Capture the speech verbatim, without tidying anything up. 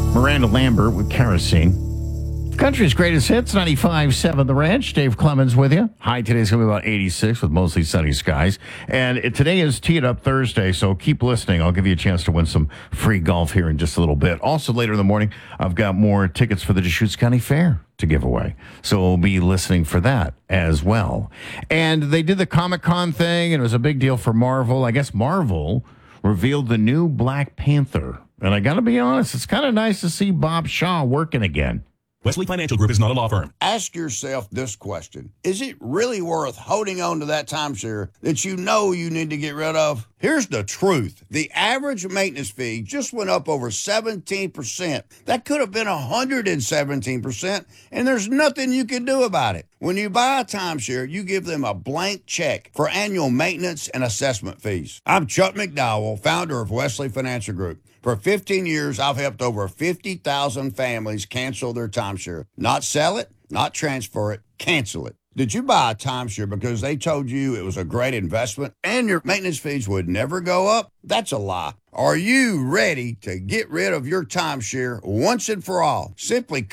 Miranda Lambert with Kerosene. Country's greatest hits, ninety-five point seven The Ranch. Dave Clemens with you. High today's going to be about eighty-six with mostly sunny skies. And it, today is Tee It Up Thursday, so keep listening. I'll give you a chance to win some free golf here in just a little bit. Also, later in the morning, I've got more tickets for the Deschutes County Fair to give away. So we'll be listening for that as well. And they did the Comic-Con thing, and it was a big deal for Marvel. I guess Marvel revealed the new Black Panther. And I got to be honest, it's kind of nice to see Bob Shaw working again. Wesley Financial Group is not a law firm. Ask yourself this question. Is it really worth holding on to that timeshare that you know you need to get rid of? Here's the truth. The average maintenance fee just went up over seventeen percent. That could have been one hundred seventeen percent, and there's nothing you can do about it. When you buy a timeshare, you give them a blank check for annual maintenance and assessment fees. I'm Chuck McDowell, founder of Wesley Financial Group. For fifteen years, I've helped over fifty thousand families cancel their timeshare. Not sell it, not transfer it, cancel it. Did you buy a timeshare because they told you it was a great investment and your maintenance fees would never go up? That's a lie. Are you ready to get rid of your timeshare once and for all? Simply